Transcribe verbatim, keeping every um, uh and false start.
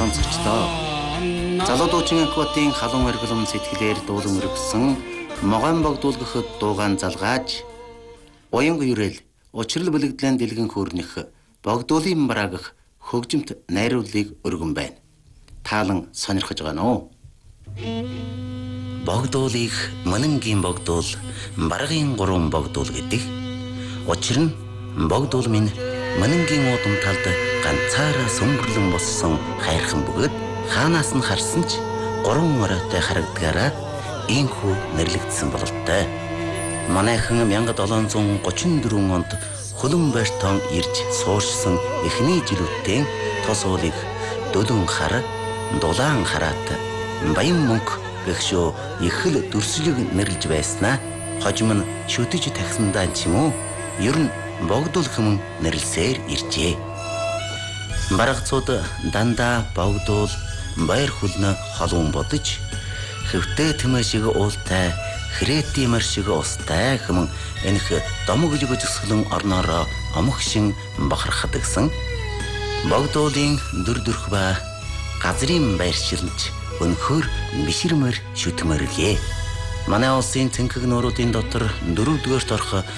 онцгчлоо. Залуу дуучин Акватын халуун аргалам сэтгэлээр дуулан өргөсөн могоон богдуулгахад дуугаан залгааж уянга юрэл учрал бэлэгдлэн дэлгэн хөөрнөх богдуулын бараагах хөгжимт найрууллыг өргөн байна. Таалан сонирхож байгаа нөө. Богдуулыг манангийн богдуул баргын гурван богдуул гэдэг. Учир нь богдуул минь манангийн уудам талд ганцаараа сүмбэрлэн боссон хайрхан бөгөөд хаанаас нь харсан ч гурван оройтой харагдгаараа ийхүү нэрлэгдсэн бололтой. Манайхан 천칠 гучин дөрвөн онд хөлөн байртон ирж сууршсан эхний жилүүдтэй тос уулыг дөлөн хар, дулаан хараат, баян мөнх гэгшөө их л дүрслэг нэрлж байснаа хожим нь шүтэж тахсандаа ч юм уу ер нь богдуул хүмүн нэрлсээр иржээ. Барагцууд дандаа богдуул баяр хүлнэ холуун бодож хөвтэй тэмээ шиг уултай хрээти мар шиг устай хүмүн энэх домоглог өсгөлөн орноороо омох шин бахархад гсэн богдуулын дүр дүрх ба газрын байр ширнч өнхөр миширмэр шүтмэрлээ. Манай улсын цэнхэг нууруудын дотор дөрөвдүгээрт орох